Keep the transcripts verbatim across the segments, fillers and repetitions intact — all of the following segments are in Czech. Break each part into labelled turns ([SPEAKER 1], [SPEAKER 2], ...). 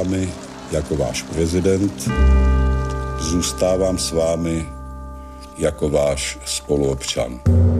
[SPEAKER 1] vámi jako váš prezident, zůstávám s vámi jako váš spoluobčan.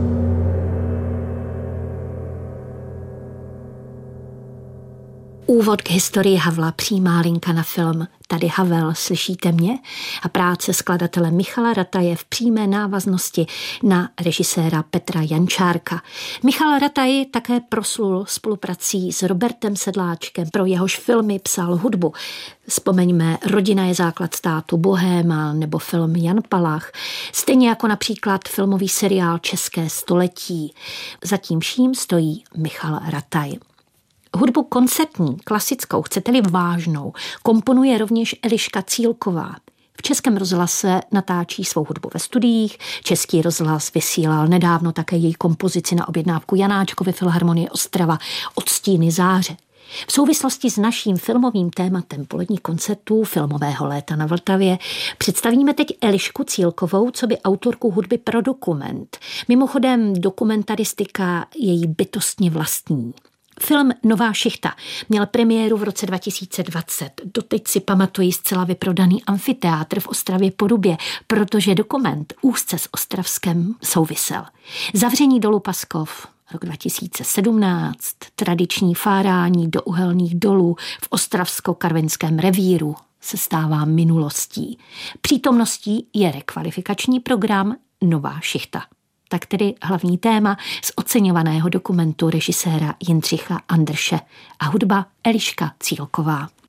[SPEAKER 2] Úvod k historii Havla, přímá linka na film Tady Havel, slyšíte mě? A práce skladatele Michala Rataje v přímé návaznosti na režiséra Petra Jančárka. Michal Rataj také proslul spoluprací s Robertem Sedláčkem, pro jehož filmy psal hudbu. Vzpomeňme Rodina je základ státu, Bohéma nebo film Jan Palach, stejně jako například filmový seriál České století. Za tím vším stojí Michal Rataj. Hudbu koncertní, klasickou, chcete-li vážnou, komponuje rovněž Eliška Cílková. V Českém rozhlase natáčí svou hudbu ve studiích, Český rozhlas vysílal nedávno také její kompozici na objednávku Janáčkovy filharmonie Ostrava Odstíny záře. V souvislosti s naším filmovým tématem poledních koncertů filmového léta na Vltavě představíme teď Elišku Cílkovou, co by autorku hudby pro dokument. Mimochodem dokumentaristika její bytostně vlastní. Film Nová šichta měl premiéru v roce dva tisíce dvacet. Doteď si pamatuji zcela vyprodaný amfiteátr v Ostravě Porubě, protože dokument úzce s Ostravskem souvisel. Zavření dolu Paskov, rok dva tisíce sedmnáct, tradiční fárání do uhelných dolů v ostravsko-karvinském revíru se stává minulostí. Přítomností je rekvalifikační program Nová šichta. Tak tedy hlavní téma z oceňovaného dokumentu režiséra Jindřicha Anderše a hudba Eliška Cílková.